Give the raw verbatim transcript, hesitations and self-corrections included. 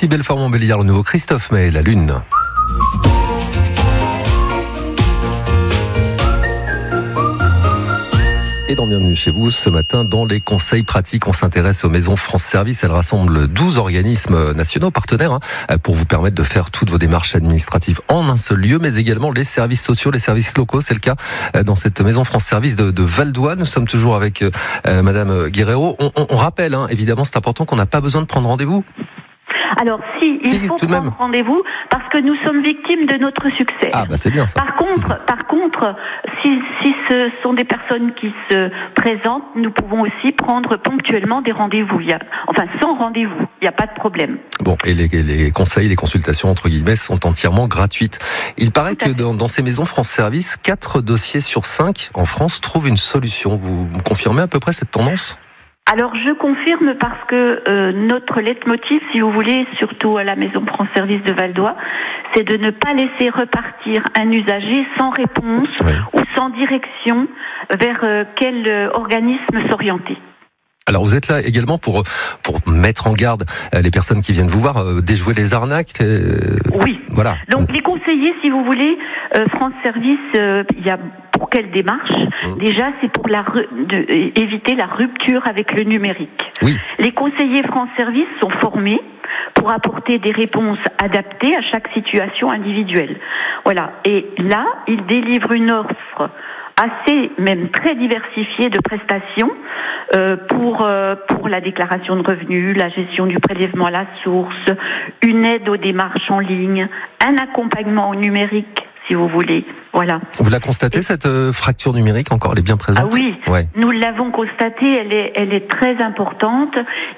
Ici Belfort-Montbéliard, le nouveau Christophe Maé, La Lune. Et dans Bienvenue chez vous, ce matin, dans les conseils pratiques, on s'intéresse aux maisons France Service. Elles rassemblent douze organismes nationaux partenaires hein, pour vous permettre de faire toutes vos démarches administratives en un seul lieu, mais également les services sociaux, les services locaux. C'est le cas dans cette maison France Service de, de Val-d'Oie. Nous sommes toujours avec euh, Madame Guerrero. On, on, on rappelle, hein, évidemment, c'est important qu'on n'a pas besoin de prendre rendez-vous. Alors si, il si, faut tout de prendre même. rendez-vous parce que nous sommes victimes de notre succès. Ah bah c'est bien ça. Par contre, mmh. par contre, si, si ce sont des personnes qui se présentent, nous pouvons aussi prendre ponctuellement des rendez-vous. Il y a, enfin, sans rendez-vous, il n'y a pas de problème. Bon, et les, les conseils, les consultations entre guillemets sont entièrement gratuites. Il paraît que dans, dans ces maisons France Service, quatre dossiers sur cinq en France trouvent une solution. Vous me confirmez à peu près cette tendance ? Alors je confirme parce que euh, notre leitmotiv, si vous voulez, surtout à la Maison France Service de Val-d'Oie, c'est de ne pas laisser repartir un usager sans réponse oui. ou sans direction vers euh, quel euh, organisme s'orienter. Alors vous êtes là également pour pour mettre en garde les personnes qui viennent vous voir, euh, déjouer les arnaques. Euh, oui. Voilà. Donc les conseillers, si vous voulez, euh, France Service, euh, il y a pour quelle démarche ? mmh. Déjà, c'est pour la re- de, éviter la rupture avec le numérique. Oui. Les conseillers France Service sont formés pour apporter des réponses adaptées à chaque situation individuelle. Voilà. Et là, ils délivrent une offre assez, même très diversifiée de prestations euh, pour euh, pour la déclaration de revenus, la gestion du prélèvement à la source, une aide aux démarches en ligne, un accompagnement au numérique, si vous voulez. Voilà. Vous la constatez, cette euh, fracture numérique encore, elle est bien présente ? Ah oui, ouais. Nous l'avons constatée, elle est elle est très importante.